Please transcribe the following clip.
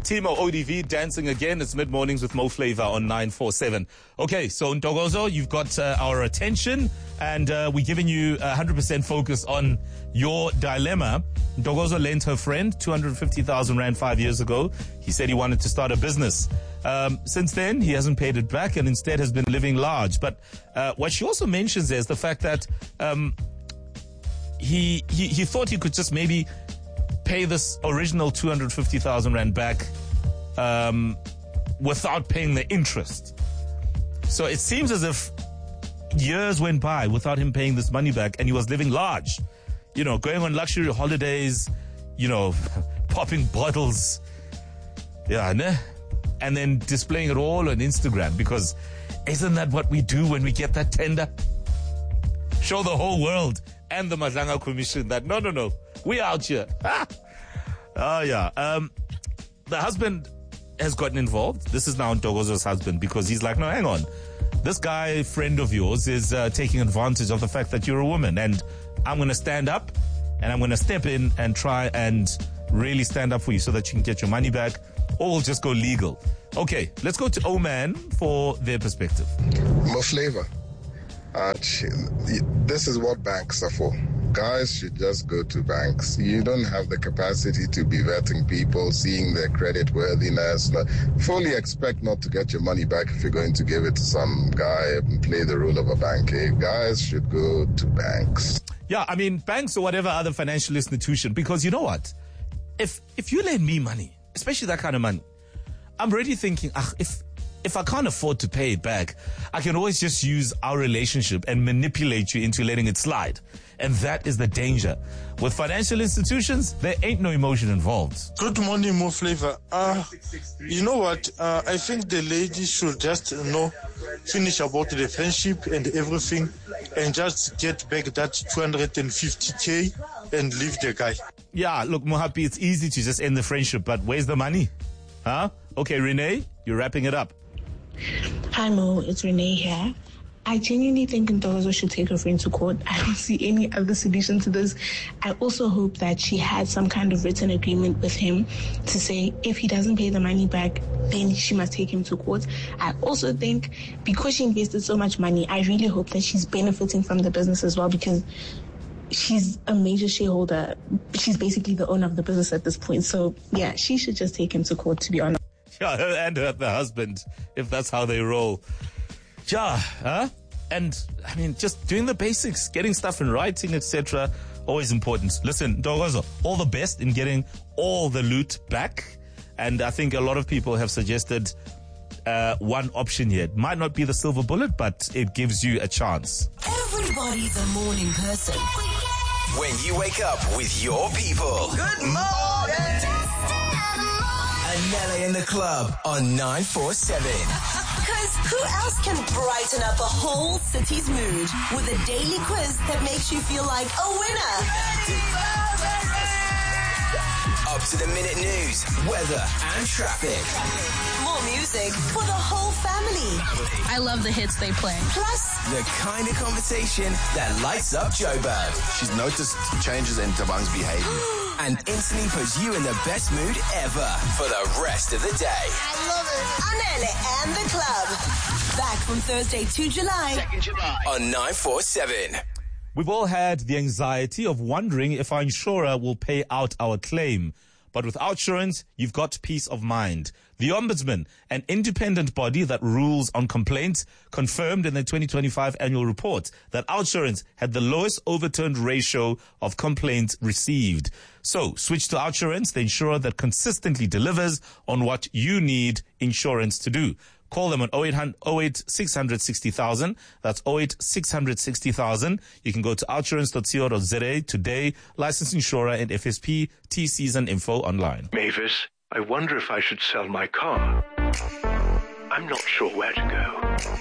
Timo ODV dancing again. It's mid-mornings with Mo Flavor on 947. Okay, so Ntokozo, you've got our attention, and we're giving you 100% focus on your dilemma. Ntokozo lent her friend 250,000 Rand 5 years ago. He said he wanted to start a business. Since then, he hasn't paid it back and instead has been living large. But what she also mentions is the fact that he thought he could just maybe pay this original 250,000 Rand back without paying the interest. So it seems as if years went by without him paying this money back, and he was living large, you know, going on luxury holidays, you know, popping bottles, yeah, ne? And then displaying it all on Instagram, because isn't that what we do when we get that tender? Show the whole world and the Madlanga Commission that no, we out here. Oh yeah. The husband has gotten involved. This is now Ntokozo's husband, because he's like, no, hang on. This guy, friend of yours, is taking advantage of the fact that you're a woman, and I'm going to stand up and I'm going to step in and try and really stand up for you so that you can get your money back, or we'll just go legal. Okay, let's go to Oman for their perspective. Mo Flavor. This is what banks are for. Guys should just go to banks. You don't have the capacity to be vetting people, seeing their credit worthiness. Fully expect not to get your money back if you're going to give it to some guy and play the role of a banker. Guys should go to banks. Yeah, I mean, banks or whatever other financial institution, because you know what? If you lend me money, especially that kind of money, I'm already thinking, if I can't afford to pay it back, I can always just use our relationship and manipulate you into letting it slide. And that is the danger. With financial institutions, there ain't no emotion involved. Good morning, Mo Flavor. You know what? I think the lady should just, finish about the friendship and everything and just get back that 250K and leave the guy. Yeah, look, Mohapi, it's easy to just end the friendship, but where's the money? Huh? Okay, Renee, you're wrapping it up. Hi Mo, it's Renee here. I genuinely think Ntokozo should take her friend to court. I don't see any other solution to this. I also hope that she had some kind of written agreement with him to say if he doesn't pay the money back, then she must take him to court. I also think because she invested so much money, I really hope that she's benefiting from the business as well, because she's a major shareholder. She's basically the owner of the business at this point. So yeah, she should just take him to court, to be honest. Yeah, and the husband, if that's how they roll. Yeah, huh? And, I mean, just doing the basics, getting stuff in writing, etc., always important. Listen, Ntokozo, all the best in getting all the loot back. And I think a lot of people have suggested one option here. It might not be the silver bullet, but it gives you a chance. Everybody's a morning person. When you wake up with your people. Good morning! Anele in the club on 947. Because who else can brighten up a whole city's mood with a daily quiz that makes you feel like a winner? Up to the minute news, weather and traffic. More music for the whole family. I love the hits they play. Plus, the kind of conversation that lights up Joburg. She's noticed changes in Tabang's behavior. And instantly puts you in the best mood ever for the rest of the day. I love it. Anele and the club. Back from Thursday 2 July. 2nd July. On 947. We've all had the anxiety of wondering if our insurer will pay out our claim. But with OUTsurance, you've got peace of mind. The Ombudsman, an independent body that rules on complaints, confirmed in the 2025 annual report that OUTsurance had the lowest overturned ratio of complaints received. So switch to OUTsurance, the insurer that consistently delivers on what you need insurance to do. Call them on 08 600 60,000. That's 08 600 60,000. You can go to outsurance.co.za today. Licensed insurer and FSP, TCs and info online. Mavis, I wonder if I should sell my car. I'm not sure where to go.